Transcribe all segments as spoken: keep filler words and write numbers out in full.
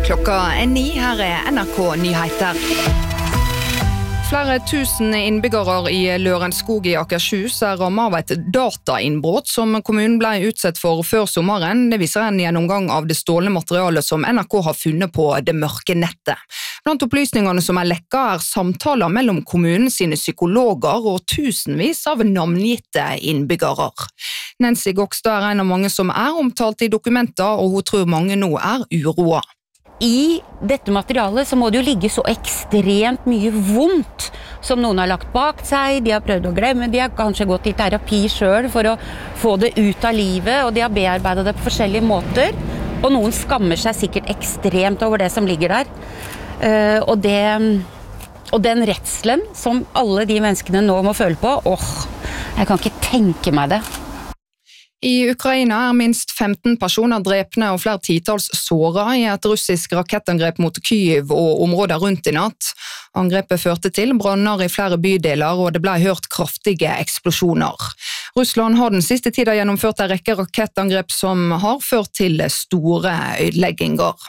Klokka er ni, her er N R K Nyheter. Flere tusen innbyggere i Lørenskog i Akershus er rammet av et datainnbrott som kommunen ble utsatt for før sommeren. Det viser en gjennomgang av det stålne materialet som N R K har funnet på det mørke nettet. Blant opplysningene som er lekka er samtaler mellom kommunen sine psykologer og tusenvis av navngitte innbyggere. Nancy Gokstad er en av mange som er omtalt i dokumenter, og hun tror mange nå er uroa. I dette materialet så må det jo ligge så ekstremt mye vondt som noen har lagt bak seg, de har prøvd å glemme, de har kanskje gått i terapi selv for å få det ut av livet, og de har bearbeidet det på forskjellige måter, og noen skammer seg sikkert ekstremt over det som ligger der. Uh, og, det, og den redselen som alle de menneskene nå må føle på, åh, jeg kan ikke tenke meg det. I Ukraina er minst femten personer drepne og flere titals såret i et russisk rakettangrep mot Kyiv og områder rundt i natt. Angrepet førte til branner i flere bydeler, og det ble hørt kraftige eksplosjoner. Russland har den siste tiden gjennomført en rekke rakettangrep som har ført til store ødelegginger.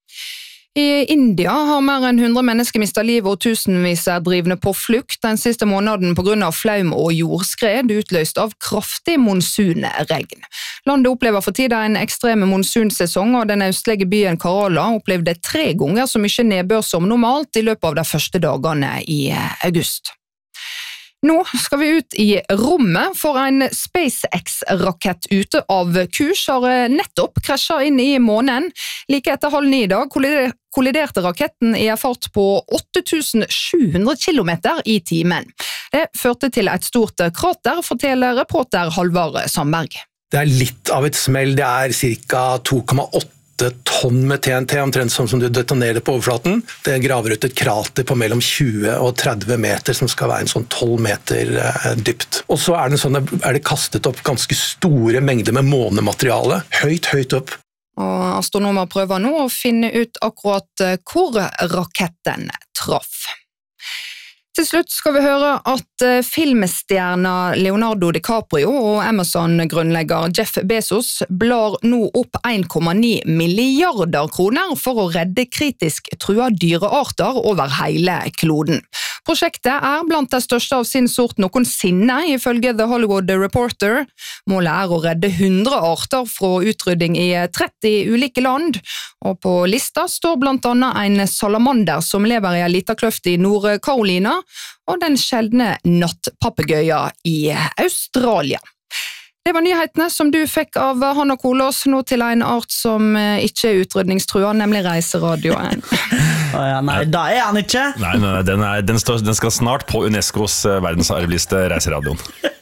I India har mer enn hundre mennesker mistet livet og tusenvis er drivne på flukt den siste måneden på grunn av flaum og jordskred utløst av kraftig monsunregn. Landet opplever for tiden en ekstrem monsunsesong, og den østlige byen Kerala opplevde tre ganger så mye nedbør som normalt i løpet av de første dagene i august. Nå skal vi ut i rommet, for en SpaceX-rakett ute av kurs har nettopp krasjet inn i månen. Like etter halv ni i dag kolliderte raketten i en fart på åtte tusen sju hundre kilometer i timen. Det førte til et stort krater, forteller reporter Halvard Sandberg. Det er litt av et smell, det er cirka to komma åtte tonn med T N T, omtrent som du detonerer på overflaten. Det graver ut et krater på mellom tjue og tretti meter, som skal være en sånn tolv meter eh, dypt. Og så er det, sånn, er det kastet opp ganske store mengder med månemateriale, høyt, høyt opp. Og astronomer prøver nå å finne ut akkurat hvor raketten traff. Til slutt skal vi høre at filmstjerna Leonardo DiCaprio og Amazon-grunnlegger Jeff Bezos blar nå opp en komma ni milliarder kroner for å redde kritisk trua dyrearter over hele kloden. Prosjektet er blant de største av sin sort noensinne, ifølge The Hollywood Reporter. Målet er å redde hundre arter fra utrydding i tretti ulike land, og på lista står blant annet en salamander som lever i en liten kløft i Nord-Carolina, og den sjeldne nattpapegøya i Australia. Det var nyhetene som du fikk av Hanna Kolås, nå til en art som ikke er utrydningstrua, nemlig reiseradioen. Oh ja, nei, da er han ikke. Nei, nei den, er, den, står, den skal snart på UNESCOs verdensarvliste reiseradioen.